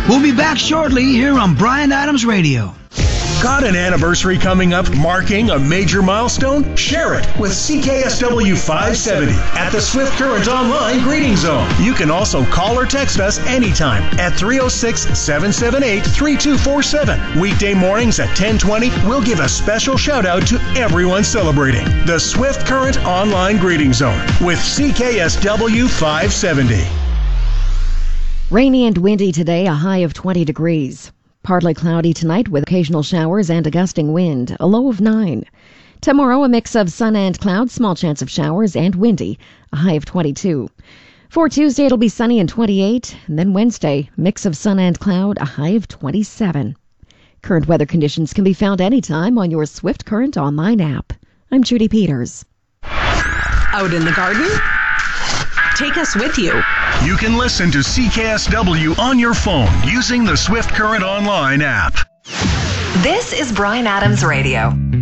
We'll be back shortly here on Bryan Adams Radio. Got an anniversary coming up marking a major milestone? Share it with CKSW 570 at the Swift Current Online Greeting Zone. You can also call or text us anytime at 306-778-3247. Weekday mornings at 10:20, we'll give a special shout out to everyone celebrating the Swift Current Online Greeting Zone with CKSW 570. Rainy and windy today, a high of 20 degrees. Partly cloudy tonight with occasional showers and a gusting wind, a low of 9. Tomorrow, a mix of sun and clouds, small chance of showers, and windy, a high of 22. For Tuesday, it'll be sunny and 28. And then Wednesday, mix of sun and cloud, a high of 27. Current weather conditions can be found anytime on your Swift Current online app. I'm Judy Peters. Out in the garden? Take us with you. You can listen to CKSW on your phone using the Swift Current Online app. This is Bryan Adams Radio.